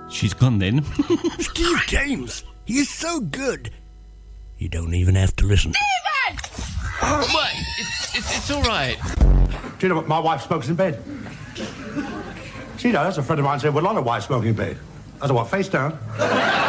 She's gone then. Steve James, he is so good. You don't even have to listen. What? It's all right. Do you know what? My wife smokes in bed. She does. A friend of mine said, well, a lot of wives smoking in bed. I said, what, face down?